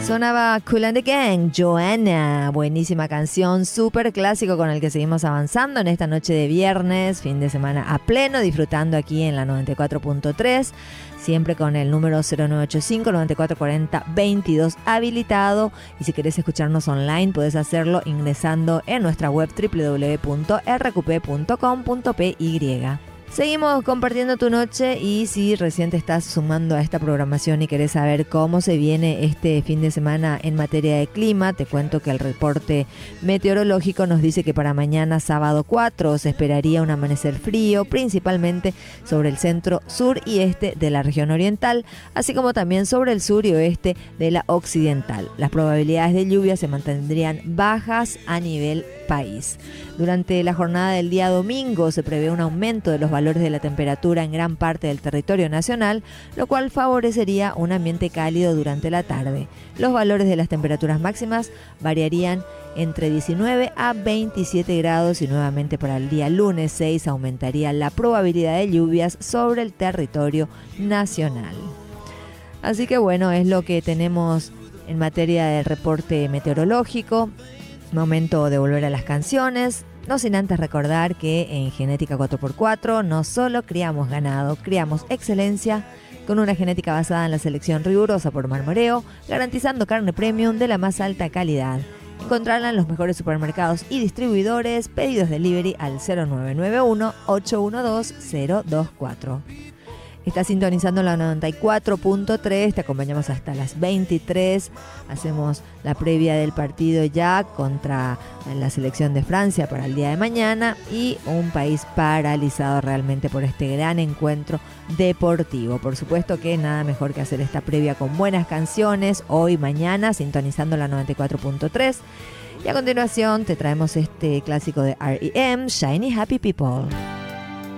Sonaba Kool and the Gang, Joanna, buenísima canción, súper clásico con el que seguimos avanzando en esta noche de viernes, fin de semana a pleno, disfrutando aquí en la 94.3, siempre con el número 0985-9440-22 habilitado, y si querés escucharnos online podés hacerlo ingresando en nuestra web www.rqp.com.py. Seguimos compartiendo tu noche, y si recién te estás sumando a esta programación y querés saber cómo se viene este fin de semana en materia de clima, te cuento que el reporte meteorológico nos dice que para mañana sábado 4 se esperaría un amanecer frío, principalmente sobre el centro, sur y este de la región oriental, así como también sobre el sur y oeste de la occidental. Las probabilidades de lluvia se mantendrían bajas a nivel país. Durante la jornada del día domingo se prevé un aumento de los valores de la temperatura en gran parte del territorio nacional, lo cual favorecería un ambiente cálido durante la tarde. Los valores de las temperaturas máximas variarían entre 19 a 27 grados y nuevamente para el día lunes 6 aumentaría la probabilidad de lluvias sobre el territorio nacional. Así que bueno, es lo que tenemos en materia del reporte meteorológico. Momento de volver a las canciones, no sin antes recordar que en Genética 4x4 no solo criamos ganado, criamos excelencia con una genética basada en la selección rigurosa por Marmoreo, garantizando carne premium de la más alta calidad. Encontrarla en los mejores supermercados y distribuidores, pedidos delivery al 0991-812-024. Estás sintonizando la 94.3, te acompañamos hasta las 23, hacemos la previa del partido ya contra la selección de Francia para el día de mañana, y un país paralizado realmente por este gran encuentro deportivo. Por supuesto que nada mejor que hacer esta previa con buenas canciones, hoy, mañana, sintonizando la 94.3, y a continuación te traemos este clásico de R.E.M., Shiny Happy People.